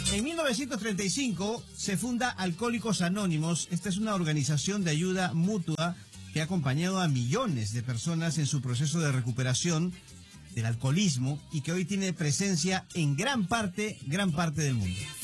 En 1935 se funda Alcohólicos Anónimos. Esta es una organización de ayuda mutua que ha acompañado a millones de personas en su proceso de recuperación del alcoholismo y que hoy tiene presencia en gran parte del mundo.